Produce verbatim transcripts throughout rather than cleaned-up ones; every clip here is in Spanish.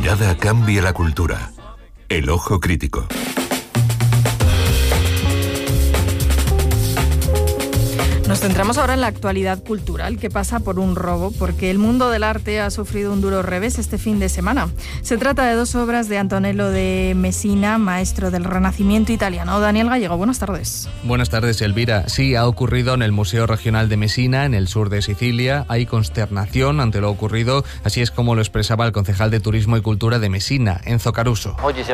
mirada cambia la cultura. El ojo crítico. Nos centramos ahora en la actualidad cultural que pasa por un robo, porque el mundo del arte ha sufrido un duro revés este fin de semana. Se trata de dos obras de Antonello de Messina, maestro del Renacimiento italiano. Daniel Gallego, buenas tardes. Buenas tardes, Elvira. Sí, ha ocurrido en el Museo Regional de Messina, en el sur de Sicilia. Hay consternación ante lo ocurrido, así es como lo expresaba el concejal de Turismo y Cultura de Messina, Enzo Caruso.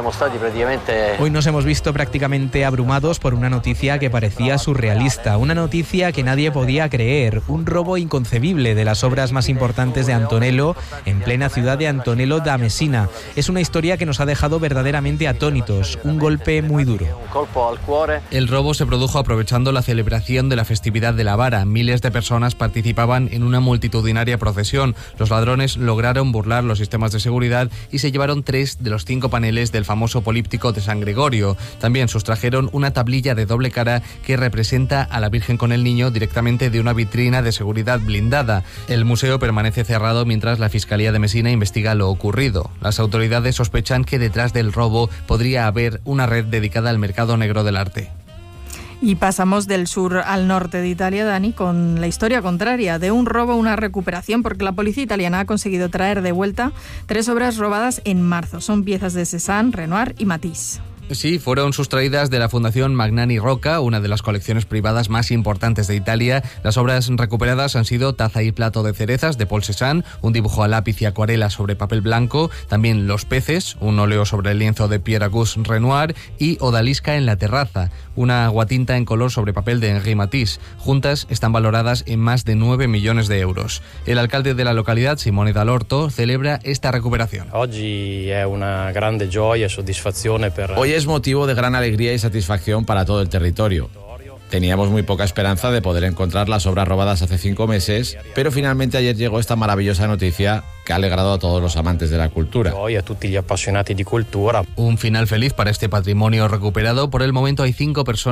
Hoy nos hemos visto prácticamente abrumados por una noticia que parecía surrealista, una noticia que nadie podía creer, un robo inconcebible de las obras más importantes de Antonello en plena ciudad de Antonello da Messina. Es una historia que nos ha dejado verdaderamente atónitos, un golpe muy duro. El robo se produjo aprovechando la celebración de la festividad de la vara. Miles de personas participaban en una multitudinaria procesión. Los ladrones lograron burlar los sistemas de seguridad y se llevaron tres de los cinco paneles del famoso políptico de San Gregorio. También sustrajeron una tablilla de doble cara que representa a la Virgen con el Niño directamente de una vitrina de seguridad blindada. El museo permanece cerrado mientras la Fiscalía de Messina investiga lo ocurrido. Las autoridades sospechan que detrás del robo podría haber una red dedicada al mercado negro del arte. Y pasamos del sur al norte de Italia, Dani, con la historia contraria, de un robo a una recuperación, porque la policía italiana ha conseguido traer de vuelta tres obras robadas en marzo. Son piezas de Cézanne, Renoir y Matisse. Sí, fueron sustraídas de la Fundación Magnani Rocca, una de las colecciones privadas más importantes de Italia. Las obras recuperadas han sido Taza y plato de cerezas de Paul Cézanne, un dibujo a lápiz y acuarela sobre papel blanco, también Los peces, un óleo sobre el lienzo de Pierre Auguste Renoir, y Odalisca en la terraza, una aguatinta en color sobre papel de Henri Matisse. Juntas están valoradas en más de nueve millones de euros. El alcalde de la localidad, Simone Dall'Orto, celebra esta recuperación. Hoy es una grande gioia e soddisfazione per... Hoy es motivo de gran alegría y satisfacción para todo el territorio. Teníamos muy poca esperanza de poder encontrar las obras robadas hace cinco meses, pero finalmente ayer llegó esta maravillosa noticia que ha alegrado a todos los amantes de la cultura. Hoy a tutti gli appassionati di cultura. Un final feliz para este patrimonio recuperado. Por el momento hay cinco personas